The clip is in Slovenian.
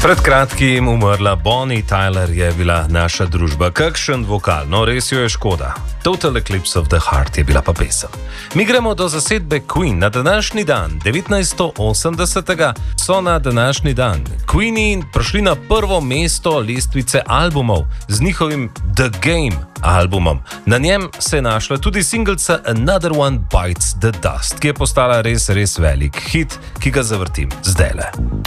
Pred kratkim umrla Bonnie Tyler je bila naša družba. Kakšen vokal, no res jo je škoda. Total Eclipse of the Heart je bila pa pesem. Mi gremo do zasedbe Queen. Na današnji dan, 1980, so na današnji dan Queeni prišli na prvo mesto lestvice albumov z njihovim The Game albumom. Na njem se je našla tudi singlica Another One Bites the Dust, ki je postala res velik hit, ki ga zavrtim zdajle.